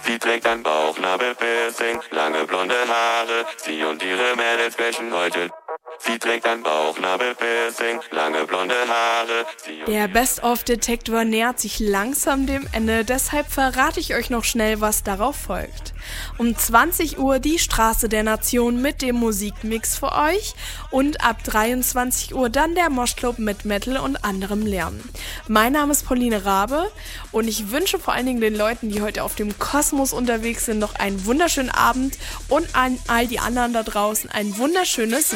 Sie trägt ein Bauchnabelpiercing, lange blonde Haare. Sie und ihre Mädels sprechen heute. Sie trägt ein Bauchnabelpiercing, lange blonde Haare. Der Best-of-Detektor nähert sich langsam dem Ende, deshalb verrate ich euch noch schnell, was darauf folgt. Um 20 Uhr die Straße der Nation mit dem Musikmix für euch und ab 23 Uhr dann der Moshclub mit Metal und anderem Lärm. Mein Name ist Pauline Rabe und ich wünsche vor allen Dingen den Leuten, die heute auf dem Kosmos unterwegs sind, noch einen wunderschönen Abend und an all die anderen da draußen ein wunderschönes